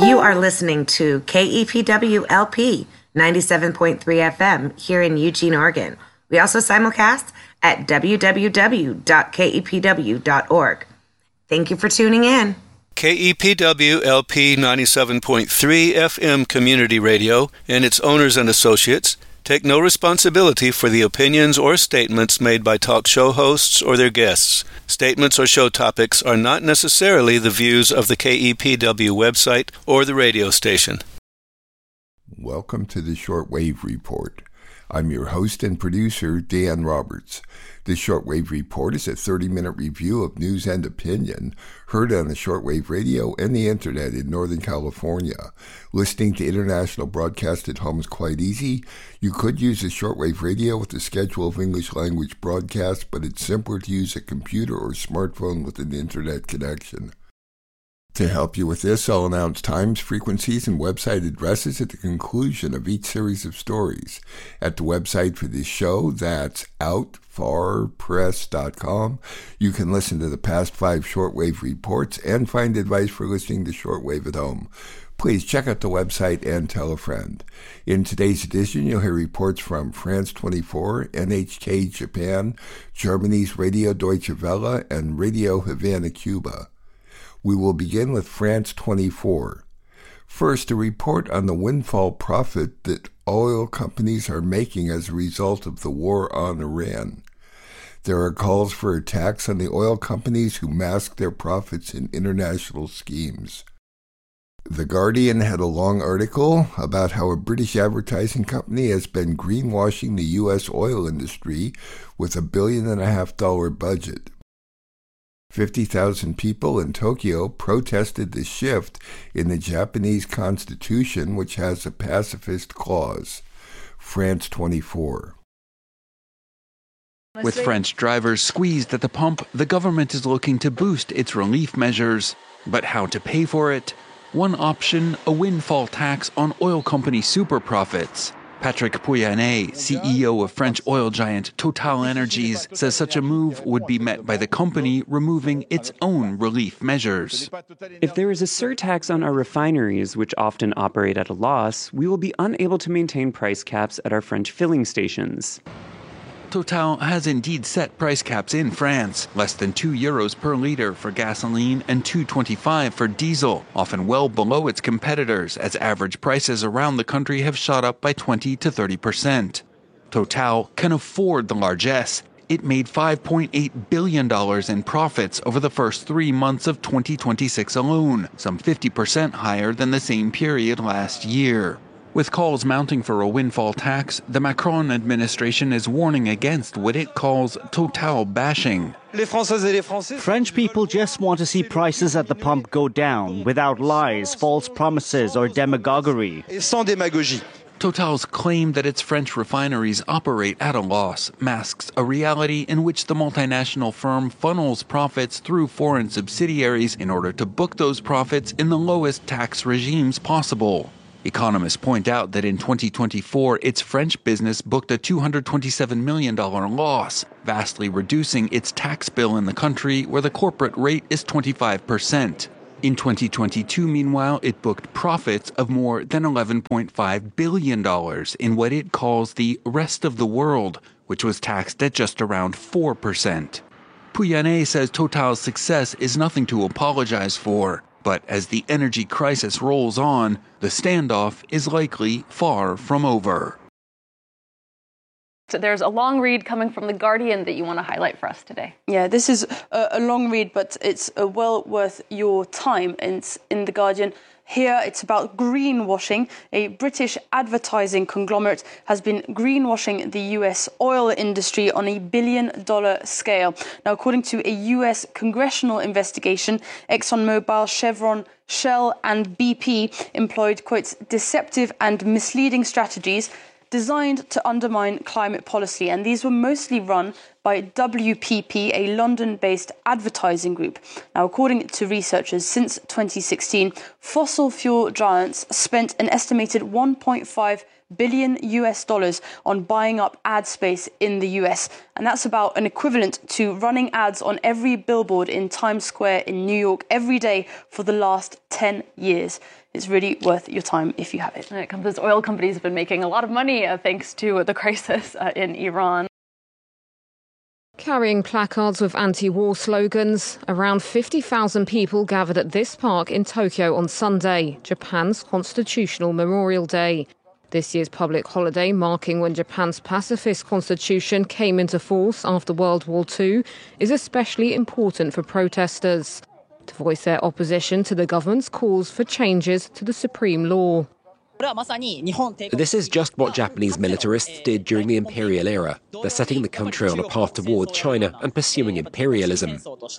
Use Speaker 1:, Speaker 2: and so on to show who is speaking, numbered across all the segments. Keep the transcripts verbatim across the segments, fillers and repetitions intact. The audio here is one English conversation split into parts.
Speaker 1: You are listening to K E P W L P ninety-seven point three F M here in Eugene, Oregon. We also simulcast at w w w dot k e p w dot org. Thank you for tuning in.
Speaker 2: K E P W L P ninety-seven point three F M Community Radio and its owners and associates take no responsibility for the opinions or statements made by talk show hosts or their guests. Statements or show topics are not necessarily the views of the K E P W website or the radio station.
Speaker 3: Welcome to the Shortwave Report. I'm your host and producer, Dan Roberts. The Shortwave Report is a thirty-minute review of news and opinion heard on the shortwave radio and the internet in Northern California. Listening to international broadcast at home is quite easy. You could use the shortwave radio with a schedule of English language broadcasts, but it's simpler to use a computer or smartphone with an internet connection. To help you with this, I'll announce times, frequencies, and website addresses at the conclusion of each series of stories. At the website for this show, that's out far press dot com, you can listen to the past five shortwave reports and find advice for listening to shortwave at home. Please check out the website and tell a friend. In today's edition, you'll hear reports from France twenty-four, N H K Japan, Germany's Radio Deutsche Welle, and Radio Havana, Cuba. We will begin with France twenty-four. First, a report on the windfall profit that oil companies are making as a result of the war on Iran. There are calls for a tax on the oil companies who mask their profits in international schemes. The Guardian had a long article about how a British advertising company has been greenwashing the U S oil industry with a billion and a half dollar budget. fifty thousand people in Tokyo protested the shift in the Japanese constitution, which has a pacifist clause. France twenty-four.
Speaker 4: With French drivers squeezed at the pump, the government is looking to boost its relief measures. But how to pay for it? One option, a windfall tax on oil company super profits. Patrick Pouyanné, C E O of French oil giant Total Energies, says such a move would be met by the company removing its own relief measures.
Speaker 5: If there is a surtax on our refineries, which often operate at a loss, we will be unable to maintain price caps at our French filling stations.
Speaker 4: Total has indeed set price caps in France, less than two euros per litre for gasoline and two twenty-five for diesel, often well below its competitors as average prices around the country have shot up by twenty to thirty percent. Total can afford the largesse. It made five point eight billion dollars in profits over the first three months of twenty twenty-six alone, some fifty percent higher than the same period last year. With calls mounting for a windfall tax, the Macron administration is warning against what it calls Total bashing.
Speaker 6: French people just want to see prices at the pump go down without lies, false promises, or demagoguery.
Speaker 4: Total's claim that its French refineries operate at a loss masks a reality in which the multinational firm funnels profits through foreign subsidiaries in order to book those profits in the lowest tax regimes possible. Economists point out that in twenty twenty-four, its French business booked a two hundred twenty-seven million dollars loss, vastly reducing its tax bill in the country where the corporate rate is twenty-five percent. In twenty twenty-two, meanwhile, it booked profits of more than eleven point five billion dollars in what it calls the rest of the world, which was taxed at just around four percent. Pouyanné says Total's success is nothing to apologize for. But as the energy crisis rolls on, the standoff is likely far from over.
Speaker 7: So there's a long read coming from The Guardian that you want to highlight for us today.
Speaker 8: Yeah, this is a, a long read, but it's uh, well worth your time. It's in The Guardian. Here, it's about greenwashing. A British advertising conglomerate has been greenwashing the U S oil industry on a billion-dollar scale. Now, according to a U S congressional investigation, ExxonMobil, Chevron, Shell and B P employed, quote, deceptive and misleading strategies designed to undermine climate policy, and these were mostly run by W P P, a London-based advertising group. Now, according to researchers, since twenty sixteen, fossil fuel giants spent an estimated one point five billion U S dollars on buying up ad space in the U S. And that's about an equivalent to running ads on every billboard in Times Square in New York every day for the last ten years. It's really worth your time if you have it.
Speaker 7: And it comes as oil companies have been making a lot of money uh, thanks to the crisis uh, in Iran.
Speaker 9: Carrying placards with anti-war slogans, around fifty thousand people gathered at this park in Tokyo on Sunday, Japan's Constitutional Memorial Day. This year's public holiday, marking when Japan's pacifist constitution came into force after World War Two, is especially important for protesters to voice their opposition to the government's calls for changes to the supreme law.
Speaker 10: This is just what Japanese militarists did during the imperial era. They're setting the country on a path toward China and pursuing imperialism.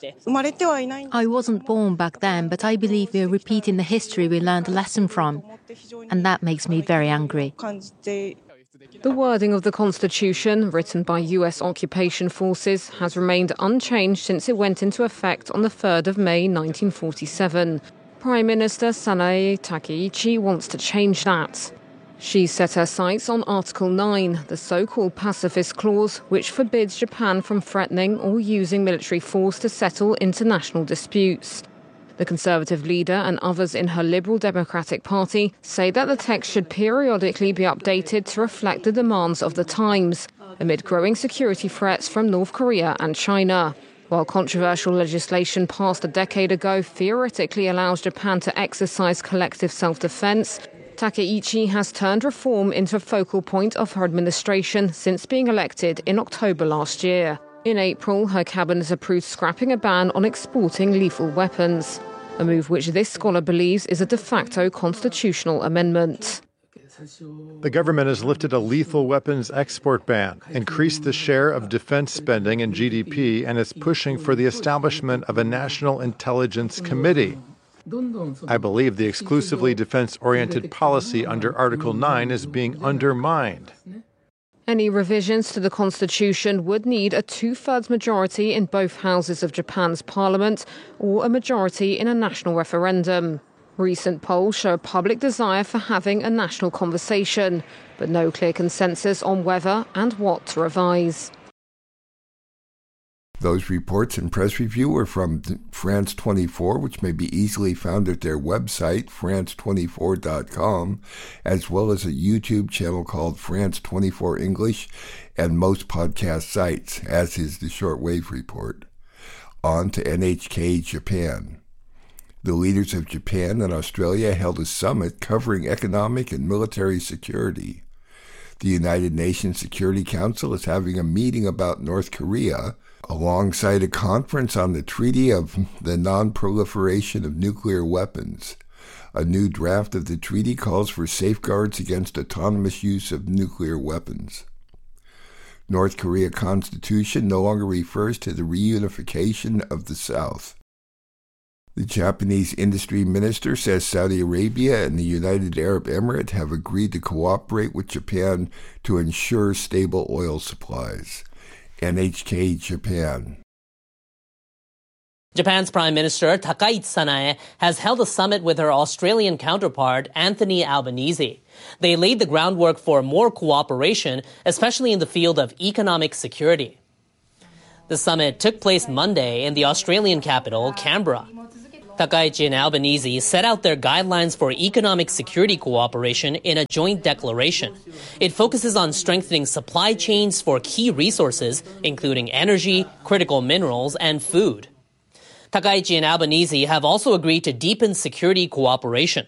Speaker 11: I wasn't born back then, but I believe we're repeating the history we learned a lesson from. And that makes me very angry.
Speaker 9: The wording of the Constitution, written by U S occupation forces, has remained unchanged since it went into effect on the third of May nineteen forty-seven. Prime Minister Sanae Takaichi wants to change that. She set her sights on Article nine, the so-called pacifist clause, which forbids Japan from threatening or using military force to settle international disputes. The Conservative leader and others in her Liberal Democratic Party say that the text should periodically be updated to reflect the demands of the times, amid growing security threats from North Korea and China. While controversial legislation passed a decade ago theoretically allows Japan to exercise collective self-defense, Takaichi has turned reform into a focal point of her administration since being elected in October last year. In April, her cabinet approved scrapping a ban on exporting lethal weapons, a move which this scholar believes is a de facto constitutional amendment.
Speaker 12: The government has lifted a lethal weapons export ban, increased the share of defense spending in G D P, and is pushing for the establishment of a National Intelligence Committee. I believe the exclusively defense-oriented policy under Article nine is being undermined.
Speaker 9: Any revisions to the Constitution would need a two-thirds majority in both houses of Japan's parliament or a majority in a national referendum. Recent polls show a public desire for having a national conversation, but no clear consensus on whether and what to revise.
Speaker 3: Those reports and press review are from France twenty-four, which may be easily found at their website, france twenty-four dot com, as well as a YouTube channel called France twenty-four English and most podcast sites, as is the Shortwave Report. On to N H K Japan. The leaders of Japan and Australia held a summit covering economic and military security. The United Nations Security Council is having a meeting about North Korea, alongside a conference on the Treaty of the Non-Proliferation of Nuclear Weapons. A new draft of the treaty calls for safeguards against autonomous use of nuclear weapons. North Korea Constitution no longer refers to the reunification of the South. The Japanese industry minister says Saudi Arabia and the United Arab Emirates have agreed to cooperate with Japan to ensure stable oil supplies. N H K Japan.
Speaker 13: Japan's Prime Minister Takaichi Sanae has held a summit with her Australian counterpart Anthony Albanese. They laid the groundwork for more cooperation, especially in the field of economic security. The summit took place Monday in the Australian capital, Canberra. Takaichi and Albanese set out their guidelines for economic security cooperation in a joint declaration. It focuses on strengthening supply chains for key resources, including energy, critical minerals, and food. Takaichi and Albanese have also agreed to deepen security cooperation.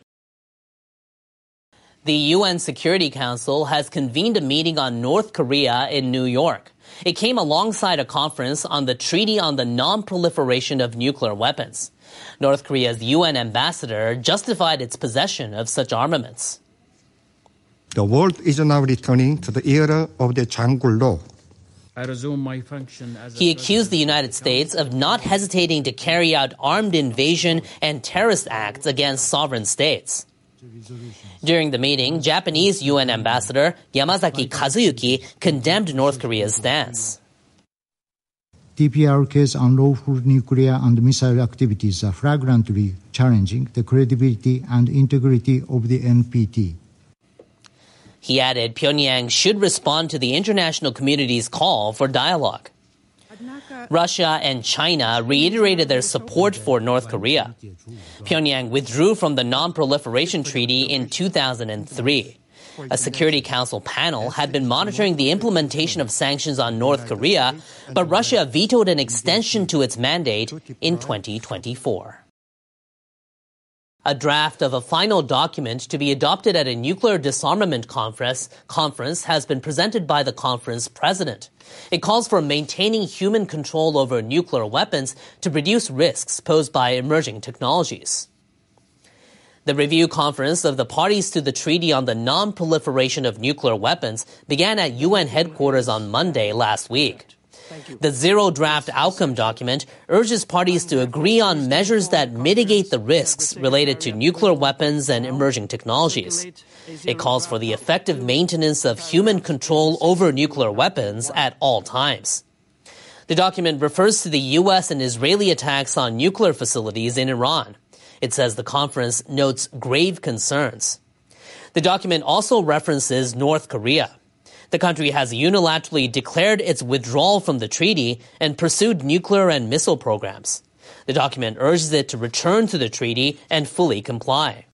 Speaker 13: The U N Security Council has convened a meeting on North Korea in New York. It came alongside a conference on the Treaty on the Non-Proliferation of Nuclear Weapons. North Korea's U N ambassador justified its possession of such armaments.
Speaker 14: The world is now returning to the era of the Janggul Law.
Speaker 13: I resume my function as He accused the United States of not hesitating to carry out armed invasion and terrorist acts against sovereign states. During the meeting, Japanese U N ambassador Yamazaki Kazuyuki condemned North Korea's stance.
Speaker 15: D P R K's unlawful nuclear and missile activities are flagrantly challenging the credibility and integrity of the N P T.
Speaker 13: He added Pyongyang should respond to the international community's call for dialogue. Russia and China reiterated their support for North Korea. Pyongyang withdrew from the Non-Proliferation Treaty in two thousand three. A Security Council panel had been monitoring the implementation of sanctions on North Korea, but Russia vetoed an extension to its mandate in twenty twenty-four. A draft of a final document to be adopted at a nuclear disarmament conference, conference has been presented by the conference president. It calls for maintaining human control over nuclear weapons to reduce risks posed by emerging technologies. The review conference of the parties to the Treaty on the Non-Proliferation of Nuclear Weapons began at U N headquarters on Monday last week. The Zero Draft Outcome document urges parties to agree on measures that mitigate the risks related to nuclear weapons and emerging technologies. It calls for the effective maintenance of human control over nuclear weapons at all times. The document refers to the U S and Israeli attacks on nuclear facilities in Iran. It says the conference notes grave concerns. The document also references North Korea. The country has unilaterally declared its withdrawal from the treaty and pursued nuclear and missile programs. The document urges it to return to the treaty and fully comply.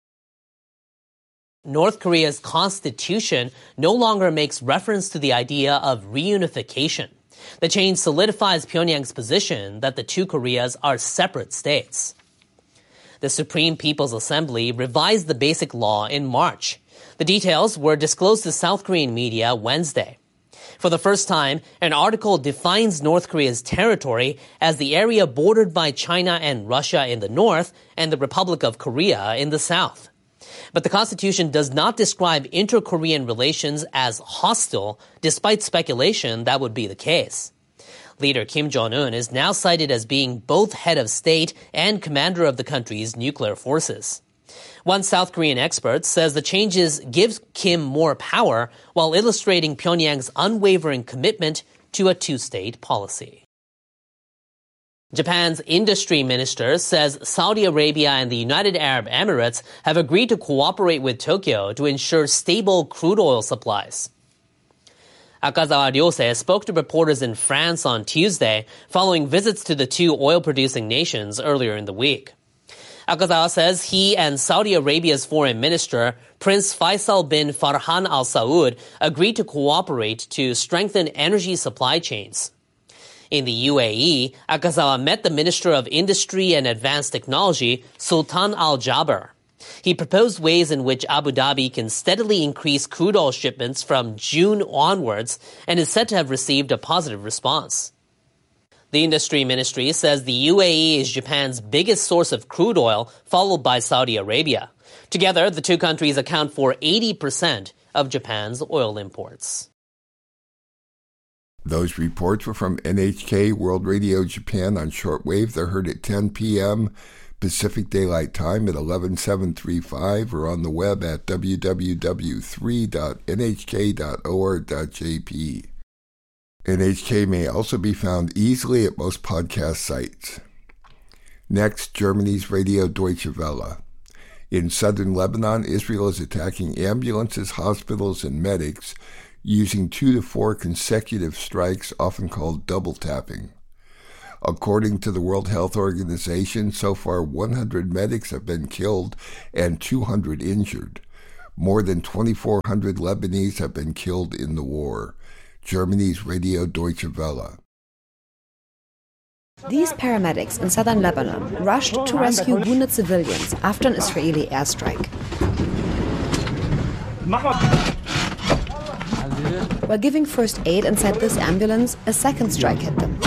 Speaker 13: North Korea's constitution no longer makes reference to the idea of reunification. The change solidifies Pyongyang's position that the two Koreas are separate states. The Supreme People's Assembly revised the Basic Law in March. The details were disclosed to South Korean media Wednesday. For the first time, an article defines North Korea's territory as the area bordered by China and Russia in the north and the Republic of Korea in the south. But the Constitution does not describe inter-Korean relations as hostile, despite speculation that would be the case. Leader Kim Jong-un is now cited as being both head of state and commander of the country's nuclear forces. One South Korean expert says the changes give Kim more power while illustrating Pyongyang's unwavering commitment to a two-state policy. Japan's industry minister says Saudi Arabia and the United Arab Emirates have agreed to cooperate with Tokyo to ensure stable crude oil supplies. Akazawa Ryose spoke to reporters in France on Tuesday following visits to the two oil-producing nations earlier in the week. Akazawa says he and Saudi Arabia's foreign minister, Prince Faisal bin Farhan Al Saud, agreed to cooperate to strengthen energy supply chains. In the U A E, Akazawa met the Minister of Industry and Advanced Technology, Sultan Al Jaber. He proposed ways in which Abu Dhabi can steadily increase crude oil shipments from June onwards and is said to have received a positive response. The industry ministry says the U A E is Japan's biggest source of crude oil, followed by Saudi Arabia. Together, the two countries account for eighty percent of Japan's oil imports.
Speaker 3: Those reports were from N H K World Radio Japan on shortwave. They're heard at ten p.m. Pacific Daylight Time at eleven seven thirty-five or on the web at w w w three dot n h k dot org dot j p. N H K may also be found easily at most podcast sites. Next, Germany's Radio Deutsche Welle. In southern Lebanon, Israel is attacking ambulances, hospitals, and medics using two to four consecutive strikes, often called double tapping. According to the World Health Organization, so far one hundred medics have been killed and two hundred injured. More than twenty-four hundred Lebanese have been killed in the war. Germany's Radio Deutsche Welle.
Speaker 16: These paramedics in southern Lebanon rushed to rescue wounded civilians after an Israeli airstrike. While giving first aid inside this ambulance, a second strike hit them.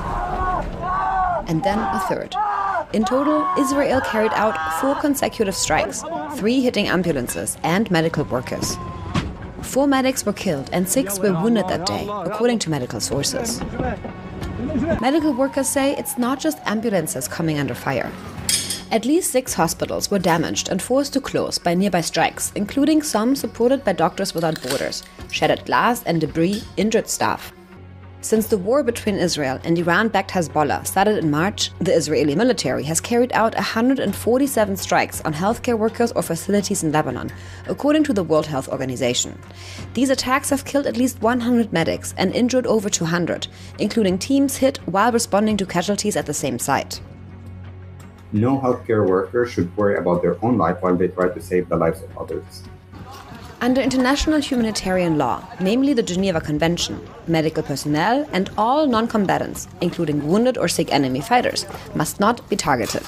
Speaker 16: And then a third. In total, Israel carried out four consecutive strikes, three hitting ambulances and medical workers. Four medics were killed and six were wounded that day, according to medical sources. Medical workers say it's not just ambulances coming under fire. At least six hospitals were damaged and forced to close by nearby strikes, including some supported by Doctors Without Borders, shattered glass and debris, injured staff. Since the war between Israel and Iran-backed Hezbollah started in March, the Israeli military has carried out one hundred forty-seven strikes on healthcare workers or facilities in Lebanon, according to the World Health Organization. These attacks have killed at least one hundred medics and injured over two hundred, including teams hit while responding to casualties at the same site.
Speaker 17: No healthcare worker should worry about their own life while they try to save the lives of others.
Speaker 16: Under international humanitarian law, namely the Geneva Convention, medical personnel and all non-combatants, including wounded or sick enemy fighters, must not be targeted.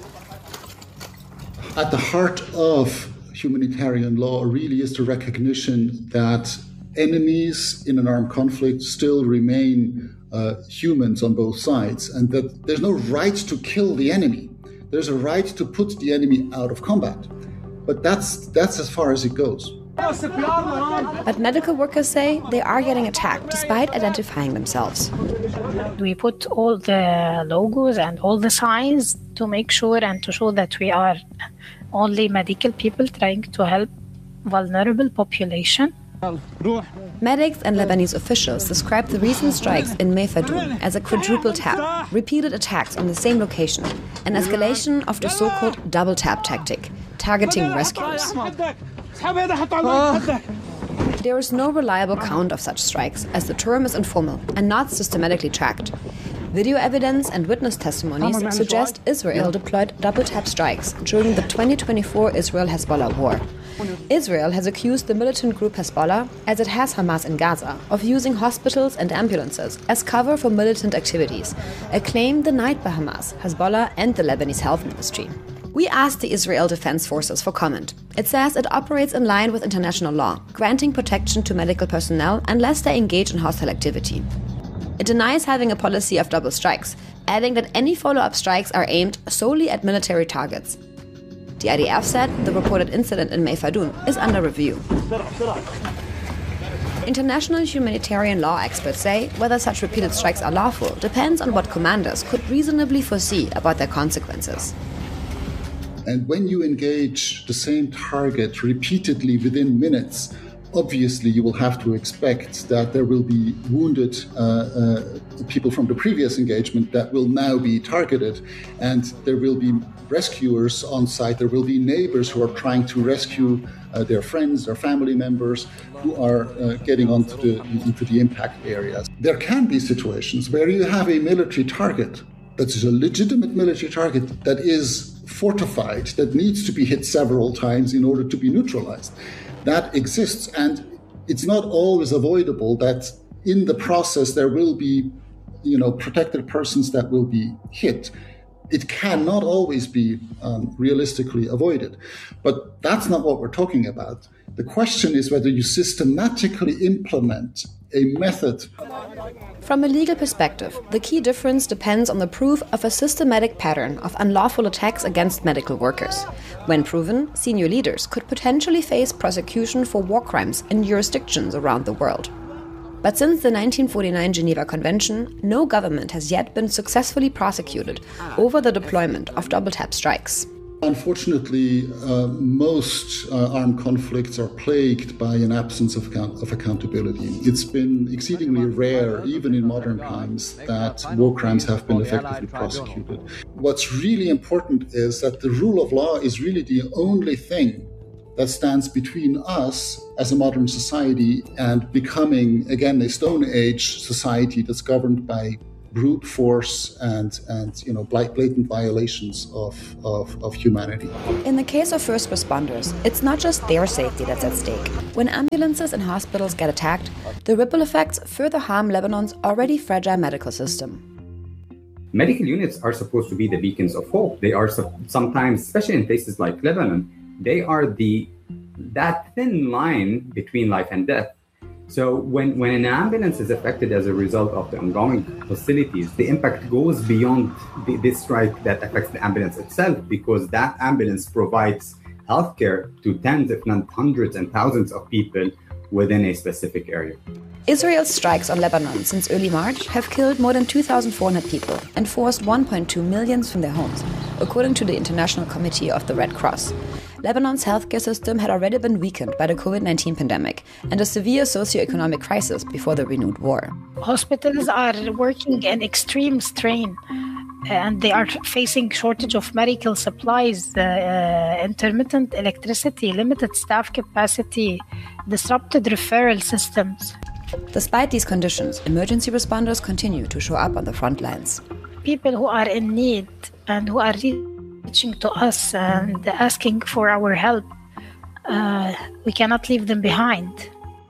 Speaker 18: At the heart of humanitarian law really is the recognition that enemies in an armed conflict still remain uh, humans on both sides, and that there's no right to kill the enemy. There's a right to put the enemy out of combat. But that's that's as far as it goes.
Speaker 16: But medical workers say they are getting attacked despite identifying themselves.
Speaker 19: We put all the logos and all the signs to make sure and to show that we are only medical people trying to help vulnerable population.
Speaker 16: Medics and Lebanese officials describe the recent strikes in Meyfadoun as a quadruple tap, repeated attacks on the same location, an escalation of the so-called double tap tactic, targeting rescuers. There is no reliable count of such strikes, as the term is informal and not systematically tracked. Video evidence and witness testimonies suggest Israel deployed double-tap strikes during the twenty twenty-four Israel-Hezbollah war. Israel has accused the militant group Hezbollah, as it has Hamas in Gaza, of using hospitals and ambulances as cover for militant activities, a claim denied by Hamas, Hezbollah and the Lebanese health ministry. We asked the Israel Defense Forces for comment. It says it operates in line with international law, granting protection to medical personnel unless they engage in hostile activity. It denies having a policy of double strikes, adding that any follow-up strikes are aimed solely at military targets. The I D F said the reported incident in Meyfadoun is under review. International humanitarian law experts say whether such repeated strikes are lawful depends on what commanders could reasonably foresee about their consequences.
Speaker 18: And when you engage the same target repeatedly within minutes, obviously you will have to expect that there will be wounded uh, uh, people from the previous engagement that will now be targeted, and there will be rescuers on site, there will be neighbors who are trying to rescue uh, their friends, their family members who are uh, getting onto the, into the impact areas. There can be situations where you have a military target that is a legitimate military target that is fortified, that needs to be hit several times in order to be neutralized. That exists, and it's not always avoidable that in the process there will be, you know, protected persons that will be hit. It cannot always be um, realistically avoided. But that's not what we're talking about. The question is whether you systematically implement a method.
Speaker 16: From a legal perspective, the key difference depends on the proof of a systematic pattern of unlawful attacks against medical workers. When proven, senior leaders could potentially face prosecution for war crimes in jurisdictions around the world. But since the nineteen forty-nine Geneva Convention, no government has yet been successfully prosecuted over the deployment of double-tap strikes.
Speaker 18: Unfortunately, uh, most uh, armed conflicts are plagued by an absence of, account- of accountability. It's been exceedingly rare, even in modern times, that war crimes have been effectively prosecuted. What's really important is that the rule of law is really the only thing that stands between us as a modern society and becoming, again, a Stone Age society that's governed by brute force and, and you know, blatant violations of, of, of humanity.
Speaker 16: In the case of first responders, it's not just their safety that's at stake. When ambulances and hospitals get attacked, the ripple effects further harm Lebanon's already fragile medical system.
Speaker 17: Medical units are supposed to be the beacons of hope. They are sometimes, especially in places like Lebanon, they are the that thin line between life and death. So when, when an ambulance is affected as a result of the ongoing hostilities, the impact goes beyond the, this strike that affects the ambulance itself, because that ambulance provides healthcare to tens, if not hundreds and thousands of people within a specific area.
Speaker 16: Israel's strikes on Lebanon since early March have killed more than two thousand four hundred people and forced one point two million from their homes, according to the International Committee of the Red Cross. Lebanon's healthcare system had already been weakened by the COVID nineteen pandemic and a severe socioeconomic crisis before the renewed war.
Speaker 19: Hospitals are working in extreme strain, and they are facing shortage of medical supplies, uh, intermittent electricity, limited staff capacity, disrupted referral systems.
Speaker 16: Despite these conditions, emergency responders continue to show up on the front lines.
Speaker 19: People who are in need and who are reaching to us and asking for our help, uh, we cannot leave them behind.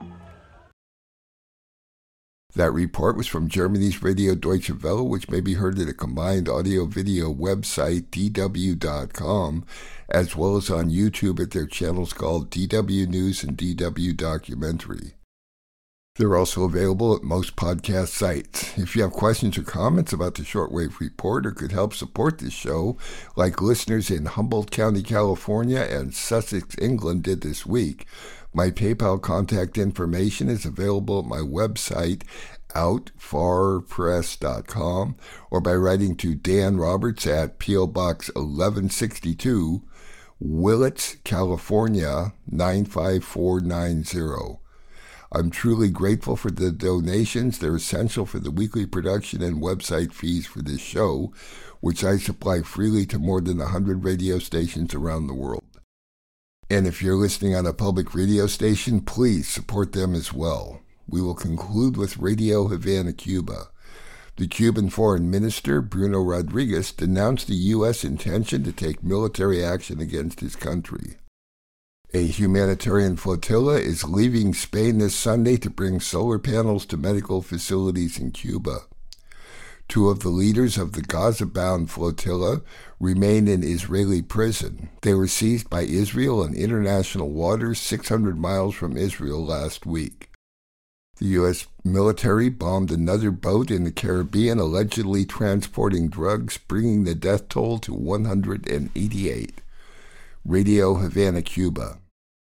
Speaker 3: That report was from Germany's Radio Deutsche Welle, which may be heard at a combined audio-video website, d w dot com, as well as on YouTube at their channels called D W News and D W Documentary. They're also available at most podcast sites. If you have questions or comments about the Shortwave Report or could help support this show, like listeners in Humboldt County, California and Sussex, England did this week, my PayPal contact information is available at my website, out far press dot com, or by writing to Dan Roberts at P O Box eleven sixty-two, Willits, California, nine five four nine zero. I'm truly grateful for the donations. They're essential for the weekly production and website fees for this show, which I supply freely to more than one hundred radio stations around the world. And if you're listening on a public radio station, please support them as well. We will conclude with Radio Havana, Cuba. The Cuban Foreign Minister, Bruno Rodriguez, denounced the U S intention to take military action against his country. A humanitarian flotilla is leaving Spain this Sunday to bring solar panels to medical facilities in Cuba. Two of the leaders of the Gaza-bound flotilla remain in Israeli prison. They were seized by Israel in international waters six hundred miles from Israel last week. The U S military bombed another boat in the Caribbean, allegedly transporting drugs, bringing the death toll to one hundred eighty-eight. Radio Havana, Cuba.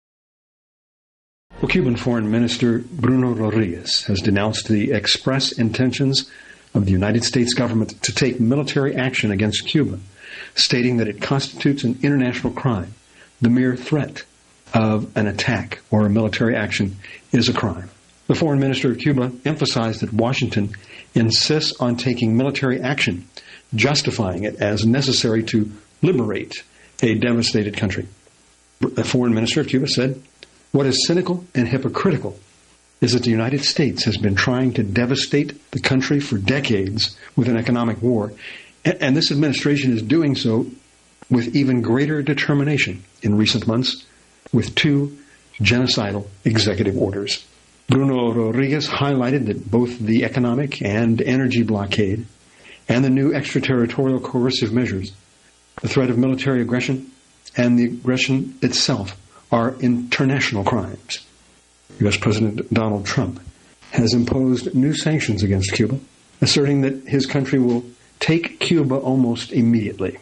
Speaker 20: Well, Cuban Foreign Minister Bruno Rodriguez has denounced the express intentions of the United States government to take military action against Cuba, stating that it constitutes an international crime. The mere threat of an attack or a military action is a crime. The Foreign Minister of Cuba emphasized that Washington insists on taking military action, justifying it as necessary to liberate a devastated country. The Foreign Minister of Cuba said, "What is cynical and hypocritical is that the United States has been trying to devastate the country for decades with an economic war, and this administration is doing so with even greater determination in recent months with two genocidal executive orders." Bruno Rodriguez highlighted that both the economic and energy blockade and the new extraterritorial coercive measures, the threat of military aggression, and the aggression itself are international crimes. U S President Donald Trump has imposed new sanctions against Cuba, asserting that his country will take Cuba almost immediately.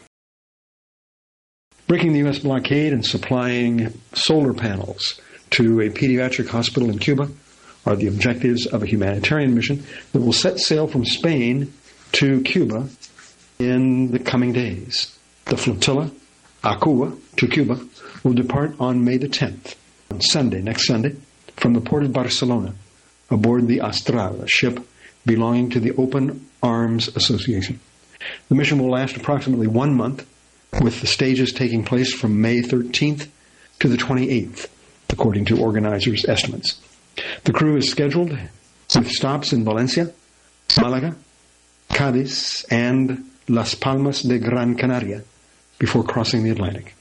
Speaker 20: Breaking the U S blockade and supplying solar panels to a pediatric hospital in Cuba are the objectives of a humanitarian mission that will set sail from Spain to Cuba in the coming days. The flotilla, Acuba, to Cuba, will depart on May the tenth, on Sunday, next Sunday, from the port of Barcelona, aboard the Astral, a ship belonging to the Open Arms Association. The mission will last approximately one month, with the stages taking place from May thirteenth to the twenty-eighth, according to organizers' estimates. The crew is scheduled with stops in Valencia, Malaga, Cádiz, and Las Palmas de Gran Canaria before crossing the Atlantic.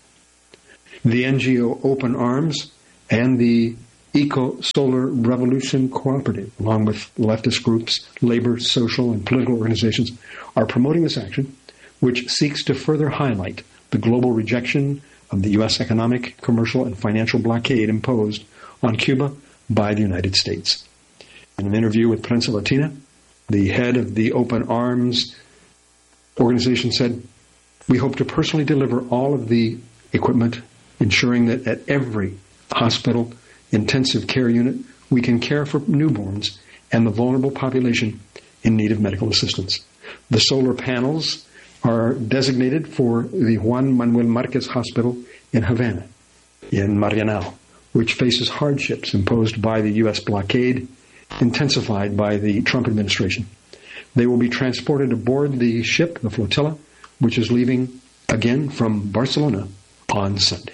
Speaker 20: The N G O Open Arms and the Eco Solar Revolution Cooperative, along with leftist groups, labor, social, and political organizations, are promoting this action, which seeks to further highlight the global rejection of the U S economic, commercial, and financial blockade imposed on Cuba by the United States. In an interview with Prensa Latina, the head of the Open Arms organization said, "We hope to personally deliver all of the equipment, ensuring that at every hospital, intensive care unit, we can care for newborns and the vulnerable population in need of medical assistance." The solar panels are designated for the Juan Manuel Marquez Hospital in Havana, in Marianao, which faces hardships imposed by the U S blockade, intensified by the Trump administration. They will be transported aboard the ship, the flotilla, which is leaving again from Barcelona on Sunday.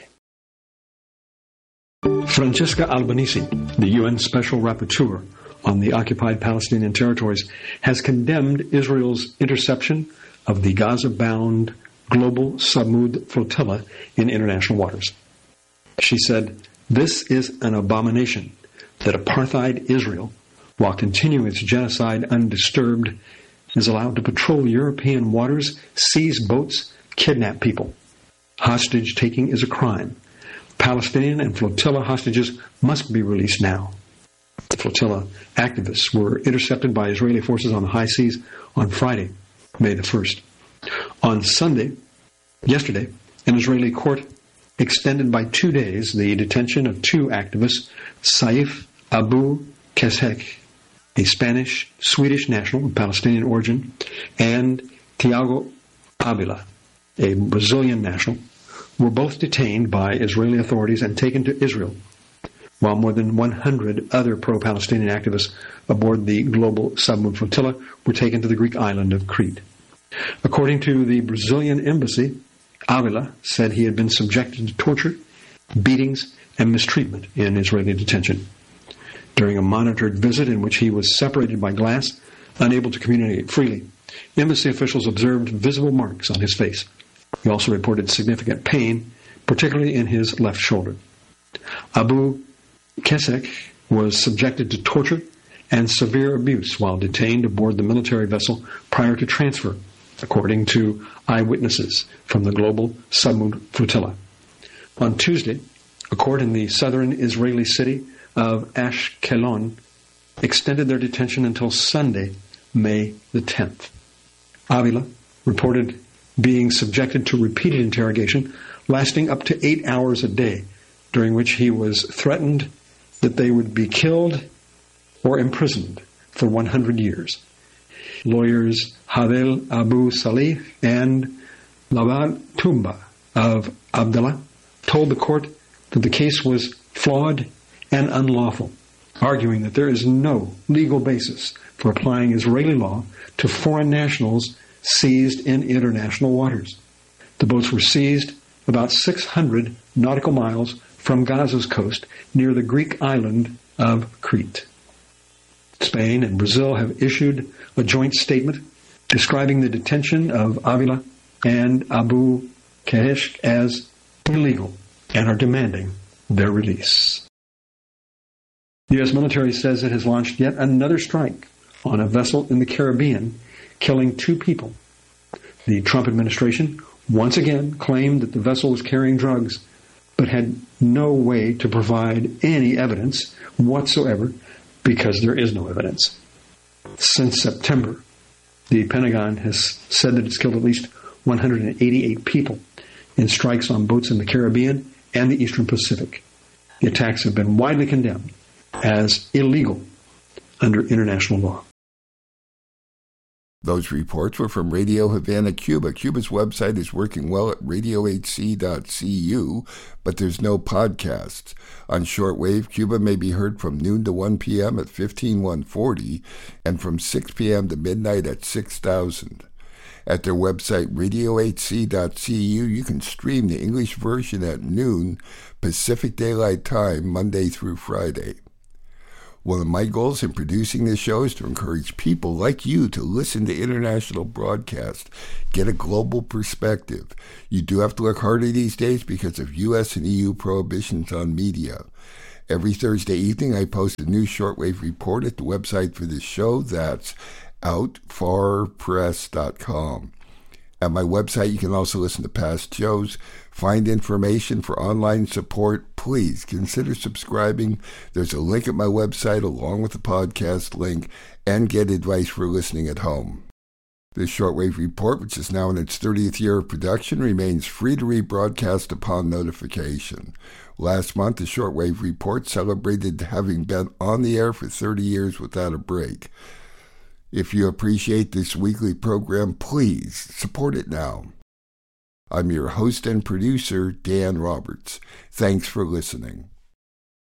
Speaker 20: Francesca Albanese, the U N Special Rapporteur on the occupied Palestinian territories, has condemned Israel's interception of the Gaza-bound global Samud flotilla in international waters. She said, "This is an abomination that apartheid Israel, while continuing its genocide undisturbed, is allowed to patrol European waters, seize boats, kidnap people. Hostage-taking is a crime. Palestinian and flotilla hostages must be released now." The flotilla activists were intercepted by Israeli forces on the high seas on Friday, May the first. On Sunday, yesterday, an Israeli court extended by two days the detention of two activists, Saif Abu Keshek, a Spanish, Swedish national of Palestinian origin, and Tiago Avila, a Brazilian national, were both detained by Israeli authorities and taken to Israel, while more than one hundred other pro-Palestinian activists aboard the global Samud flotilla were taken to the Greek island of Crete. According to the Brazilian embassy, Avila said he had been subjected to torture, beatings, and mistreatment in Israeli detention. During a monitored visit in which he was separated by glass, unable to communicate freely, embassy officials observed visible marks on his face. He also reported significant pain, particularly in his left shoulder. Abu Keshek was subjected to torture and severe abuse while detained aboard the military vessel prior to transfer, according to eyewitnesses from the global Samud flotilla. On Tuesday, a court in the southern Israeli city of Ashkelon extended their detention until Sunday, May the tenth. Avila reported being subjected to repeated interrogation lasting up to eight hours a day, during which he was threatened that they would be killed or imprisoned for one hundred years. Lawyers Havel Abu Salih and Lawal Tumba of Abdallah told the court that the case was flawed and unlawful, arguing that there is no legal basis for applying Israeli law to foreign nationals seized in international waters. The boats were seized about six hundred nautical miles from Gaza's coast near the Greek island of Crete. Spain and Brazil have issued a joint statement describing the detention of Avila and Abu Keshek as illegal and are demanding their release. The U S military says it has launched yet another strike on a vessel in the Caribbean, killing two people. The Trump administration once again claimed that the vessel was carrying drugs, but had no way to provide any evidence whatsoever because there is no evidence. Since September, the Pentagon has said that it's killed at least one hundred eighty-eight people in strikes on boats in the Caribbean and the Eastern Pacific. The attacks have been widely condemned as illegal under international law.
Speaker 3: Those reports were from Radio Havana, Cuba. Cuba's website is working well at radio h c dot c u, but there's no podcasts. On shortwave, Cuba may be heard from noon to one p.m. at fifteen one forty and from six p.m. to midnight at six thousand. At their website, radio h c dot c u, you can stream the English version at noon, Pacific Daylight Time, Monday through Friday. One of my goals in producing this show is to encourage people like you to listen to international broadcasts, get a global perspective. You do have to look harder these days because of U S and E U prohibitions on media. Every Thursday evening, I post a new shortwave report at the website for this show. That's out far press dot com. At my website, you can also listen to past shows, find information for online support. Please consider subscribing. There's a link at my website along with the podcast link, and get advice for listening at home. This shortwave report, which is now in its thirtieth year of production, remains free to rebroadcast upon notification. Last month, the shortwave report celebrated having been on the air for thirty years without a break. If you appreciate this weekly program, please support it now. I'm your host and producer, Dan Roberts. Thanks for listening.